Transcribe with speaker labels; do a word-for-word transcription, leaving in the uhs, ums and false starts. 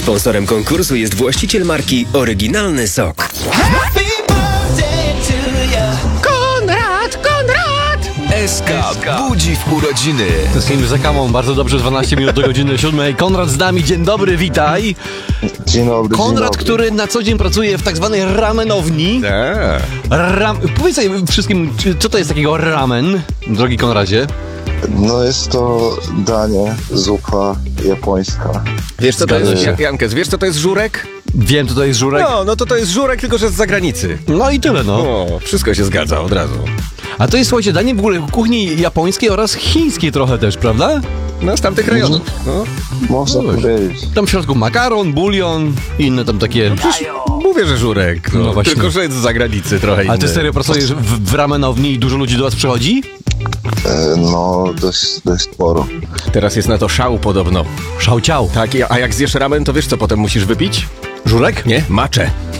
Speaker 1: Sponsorem konkursu jest właściciel marki Oryginalny Sok.
Speaker 2: Konrad, Konrad!
Speaker 3: S K budzi w urodziny.
Speaker 4: Tęsknimy za kawą, bardzo dobrze, dwanaście minut do godziny siódmej. Konrad z nami, dzień dobry, witaj.
Speaker 5: Dzień dobry,
Speaker 4: Konrad,
Speaker 5: dzień dobry.
Speaker 4: który na co dzień pracuje w tak zwanej ramenowni.
Speaker 3: Tak.
Speaker 4: Ram... Powiedz sobie wszystkim, czy- co to jest takiego ramen, drogi Konradzie?
Speaker 5: No jest to danie, zupa japońska.
Speaker 3: Wiesz co to
Speaker 4: Zgadza
Speaker 3: jest,
Speaker 4: się.
Speaker 3: Jankes, wiesz co to jest żurek?
Speaker 4: Wiem, co to jest żurek.
Speaker 3: No, no to to jest żurek, tylko że z zagranicy.
Speaker 4: No i tyle, no.
Speaker 3: O, wszystko się zgadza od razu.
Speaker 4: A to jest, słuchajcie, danie w ogóle kuchni japońskiej oraz chińskiej trochę też, prawda?
Speaker 3: No, z tamtych rejonów. No.
Speaker 5: Można
Speaker 4: No,
Speaker 5: powiedzieć.
Speaker 4: Tam w środku makaron, bulion i inne tam takie...
Speaker 3: Mówię, że żurek, no,
Speaker 4: No właśnie.
Speaker 3: tylko że z zagranicy trochę inny.
Speaker 4: A ty serio pracujesz w, w ramenowni i dużo ludzi do was przychodzi?
Speaker 5: E, no, dość, dość sporo.
Speaker 3: Teraz jest na to szał podobno.
Speaker 4: Szał ciał.
Speaker 3: Tak, a jak zjesz ramen, to wiesz co potem musisz wypić?
Speaker 4: Żurek?
Speaker 3: Nie? Maczę.